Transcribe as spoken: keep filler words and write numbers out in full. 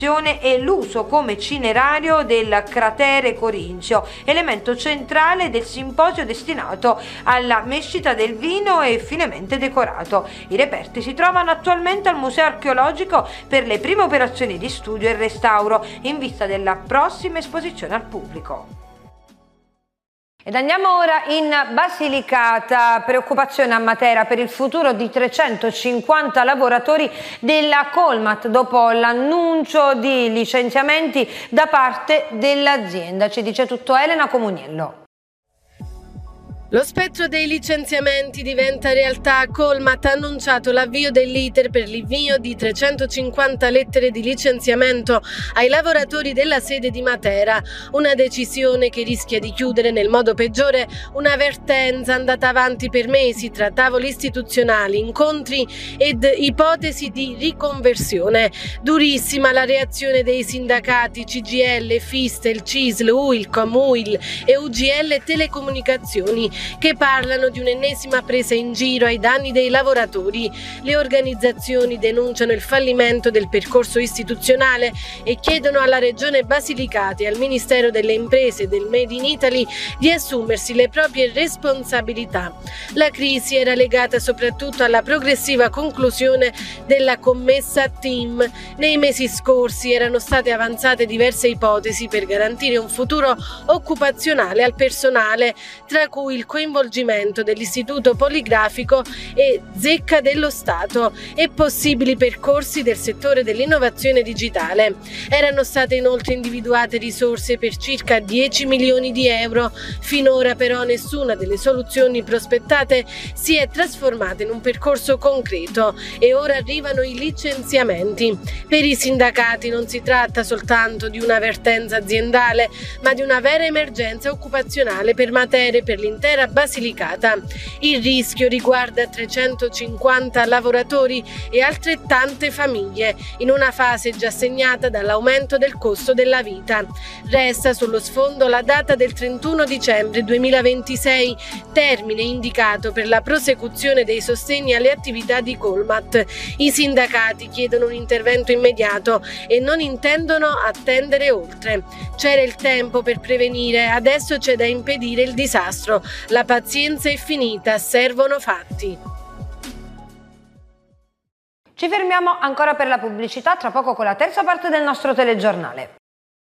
e l'uso come cinerario del cratere corinzio, elemento centrale del simposio destinato alla mescita del vino e finemente decorato. I reperti si trovano attualmente al Museo Archeologico per le prime operazioni di studio e restauro in vista della prossima esposizione al pubblico. Ed andiamo ora in Basilicata. Preoccupazione a Matera per il futuro di trecentocinquanta lavoratori della Colmat dopo l'annuncio di licenziamenti da parte dell'azienda. Ci dice tutto Elena Comuniello. Lo spettro dei licenziamenti diventa realtà. Colmat ha annunciato l'avvio dell'iter per l'invio di trecentocinquanta lettere di licenziamento ai lavoratori della sede di Matera, una decisione che rischia di chiudere nel modo peggiore una vertenza andata avanti per mesi tra tavoli istituzionali, incontri ed ipotesi di riconversione. Durissima la reazione dei sindacati C G I L, Fistel, C I S L, Uilcom, U I L e U G L Telecomunicazioni, che parlano di un'ennesima presa in giro ai danni dei lavoratori. Le organizzazioni denunciano il fallimento del percorso istituzionale e chiedono alla Regione Basilicata e al Ministero delle Imprese e del Made in Italy di assumersi le proprie responsabilità. La crisi era legata soprattutto alla progressiva conclusione della commessa TIM. Nei mesi scorsi erano state avanzate diverse ipotesi per garantire un futuro occupazionale al personale, tra cui il coinvolgimento dell'Istituto Poligrafico e Zecca dello Stato e possibili percorsi del settore dell'innovazione digitale. Erano state inoltre individuate risorse per circa dieci milioni di euro. Finora però nessuna delle soluzioni prospettate si è trasformata in un percorso concreto e ora arrivano i licenziamenti. Per i sindacati non si tratta soltanto di una vertenza aziendale, ma di una vera emergenza occupazionale per Matera e per l'intera Basilicata. Il rischio riguarda trecentocinquanta lavoratori e altrettante famiglie, in una fase già segnata dall'aumento del costo della vita. Resta sullo sfondo la data del trentuno dicembre duemilaventisei, termine indicato per la prosecuzione dei sostegni alle attività di Colmat. I sindacati chiedono un intervento immediato e non intendono attendere oltre. C'era il tempo per prevenire, adesso c'è da impedire il disastro. La pazienza è finita, servono fatti. Ci fermiamo ancora per la pubblicità, tra poco con la terza parte del nostro telegiornale.